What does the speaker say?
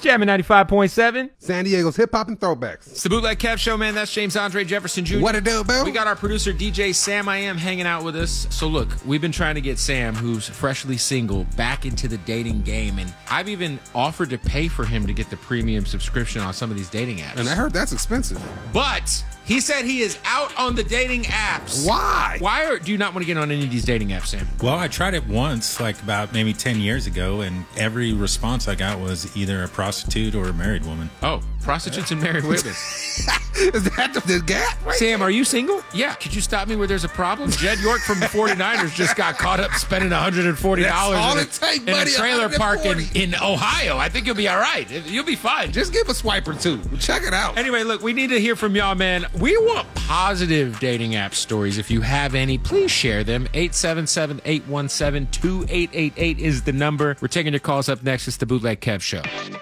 Jamming 95.7. San Diego's hip-hop and throwbacks. It's the Bootleg Kev Show, man. That's James Andre Jefferson Jr. What it do, Bill? We got our producer, DJ Sam I Am, hanging out with us. So look, we've been trying to get Sam, who's freshly single, back into the dating game. And I've even offered to pay for him to get the premium subscription on some of these dating apps. And I heard that's expensive. But he said he is out on the dating apps. Why? Do you not want to get on any of these dating apps, Sam? Well, I tried it once, like about maybe 10 years ago, and every response I got was either a prostitute or a married woman. Oh, prostitutes and married women. Is that the gap? Right? Sam, are you single? Yeah. Could you stop me where there's a problem? Jed York from the 49ers just got caught up spending $140 That's all it takes, in a buddy, trailer park $140. in Ohio. I think you'll be all right. You'll be fine. Just give a swipe or two. Check it out. Anyway, look, we need to hear from y'all, man. We want positive dating app stories. If you have any, please share them. 877-817-2888 is the number. We're taking your calls up next. It's the Bootleg Kev Show.